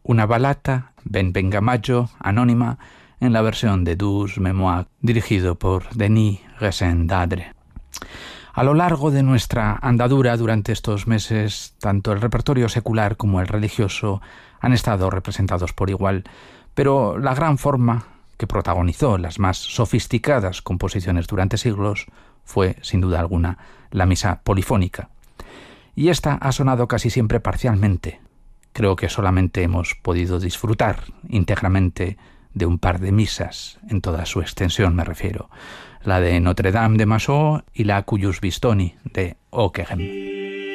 una balata, Ben Bengamayo, anónima, en la versión de Douze Mémoires, dirigido por Denis Rassin-Dadre. A lo largo de nuestra andadura durante estos meses, tanto el repertorio secular como el religioso han estado representados por igual, pero la gran forma que protagonizó las más sofisticadas composiciones durante siglos fue, sin duda alguna, la misa polifónica. Y esta ha sonado casi siempre parcialmente. Creo que solamente hemos podido disfrutar íntegramente de un par de misas, en toda su extensión me refiero, la de Notre Dame de Massot y la Cuius Vistoni de Ockeghem.